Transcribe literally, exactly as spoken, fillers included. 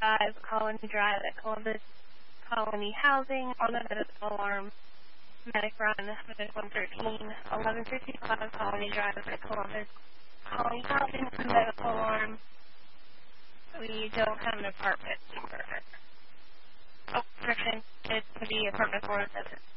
five Colony Drive at Columbus Colony Housing on the medical alarm. Medic run, Medic one thirteen, eleven fifty-five Colony Drive at Columbus Colony Housing, medical alarm. We don't have an apartment. Perfect. Oh, correction. It's the apartment four seven.